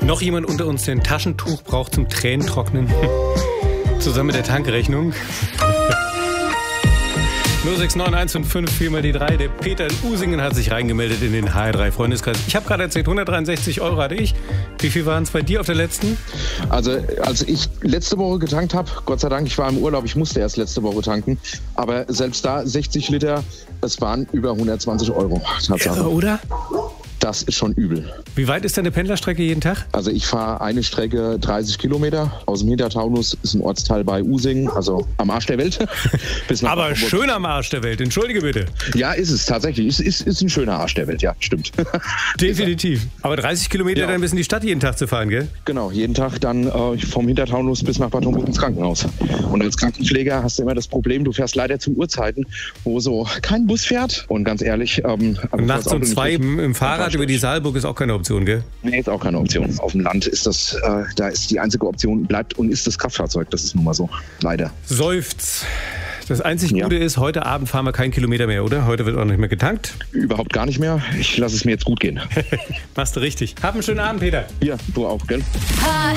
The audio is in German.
Noch jemand unter uns, der ein Taschentuch braucht zum Tränentrocknen? Zusammen mit der Tankrechnung. 06915 4 mal die 3. Der Peter in Usingen hat sich reingemeldet in den HR3-Freundeskreis. Ich habe gerade erzählt, 163 € hatte ich. Wie viel waren es bei dir auf der letzten? Also als ich letzte Woche getankt habe, Gott sei Dank, ich war im Urlaub, ich musste erst letzte Woche tanken, aber selbst da 60 Liter, es waren über 120 €. Tatsache. Irre, oder? Das ist schon übel. Wie weit ist deine Pendlerstrecke jeden Tag? Also ich fahre eine Strecke 30 Kilometer. Aus dem Hintertaunus ist ein Ortsteil bei Usingen, also am Arsch der Welt. Bis nach Aber Hamburg. schön am Arsch der Welt, entschuldige bitte. Ja, ist es tatsächlich. Ist ein schöner Arsch der Welt, ja, stimmt. Definitiv. Aber 30 Kilometer Ja. dann bis in die Stadt jeden Tag zu fahren, gell? Genau, jeden Tag dann vom Hintertaunus bis nach Bad Homburg ins Krankenhaus. Und als Krankenpfleger hast du immer das Problem, du fährst leider zu Uhrzeiten, wo so kein Bus fährt. Und ganz ehrlich... Nachts um 2 im Fahrrad über die Saalburg ist auch keine Option, gell? Nee, ist auch keine Option. Auf dem Land ist das, da ist die einzige Option, bleibt und ist das Kraftfahrzeug. Das ist nun mal so, leider. Seufz. Das einzig Gute ist, heute Abend fahren wir keinen Kilometer mehr, oder? Heute wird auch nicht mehr getankt. Überhaupt gar nicht mehr. Ich lasse es mir jetzt gut gehen. Machst du richtig. Hab einen schönen Abend, Peter. Ja, du auch, gell?